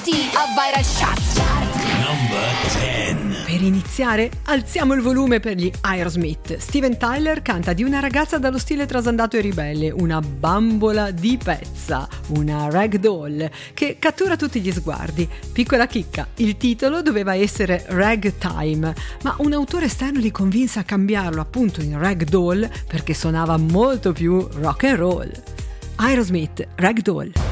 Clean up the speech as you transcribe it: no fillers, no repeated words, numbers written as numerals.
Party a Viral Chart. Number 10. Per iniziare, alziamo il volume per gli Aerosmith. Steven Tyler canta di una ragazza dallo stile trasandato e ribelle, una bambola di pezza, una ragdoll, che cattura tutti gli sguardi. Piccola chicca, il titolo doveva essere Ragtime, ma un autore esterno li convinse a cambiarlo appunto in ragdoll perché suonava molto più rock and roll. Aerosmith, Ragdoll.